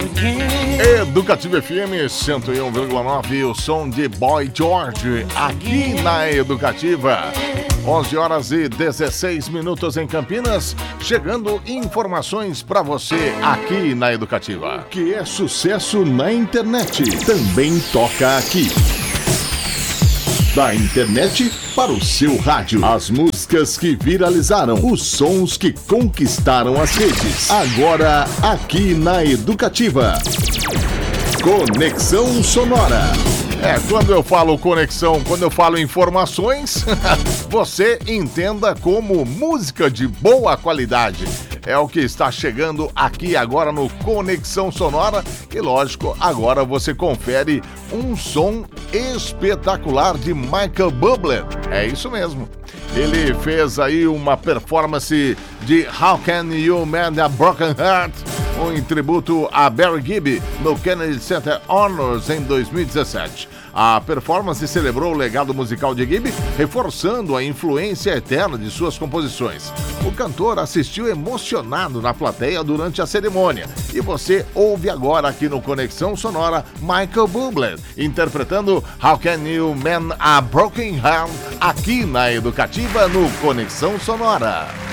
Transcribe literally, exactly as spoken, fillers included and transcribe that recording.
Educativa F M cento e um vírgula nove, o som de Boy George, aqui na Educativa. onze horas e dezesseis minutos em Campinas, chegando informações para você aqui na Educativa. Que é sucesso na internet, também toca aqui. Da internet para o seu rádio. As músicas que viralizaram, os sons que conquistaram as redes. Agora, aqui na Educativa. Conexão Sonora. É, quando eu falo conexão, quando eu falo informações, você entenda como música de boa qualidade. É o que está chegando aqui agora no Conexão Sonora. E lógico, agora você confere um som espetacular de Michael Bublé. É isso mesmo. Ele fez aí uma performance de How Can You Mend a Broken Heart, um tributo a Barry Gibb no Kennedy Center Honors em dois mil e dezessete. A performance celebrou o legado musical de Gibb, reforçando a influência eterna de suas composições. O cantor assistiu emocionado na plateia durante a cerimônia. E você ouve agora aqui no Conexão Sonora Michael Bublé, interpretando How Can You Mend a Broken Heart, aqui na Educativa no Conexão Sonora.